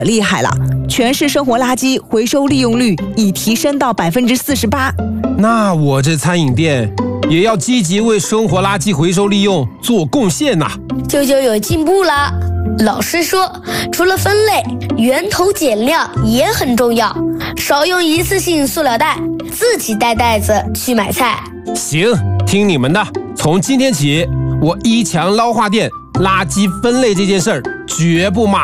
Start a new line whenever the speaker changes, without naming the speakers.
厉害了，全市生活垃圾回收利用率已提升到48%。
那我这餐饮店也要积极为生活垃圾回收利用做贡献呐。
舅舅有进步了。老师说，除了分类，源头减量也很重要，少用一次性塑料袋，自己带袋子去买菜。
行，听你们的。从今天起，我一强捞化店垃圾分类这件事儿绝不马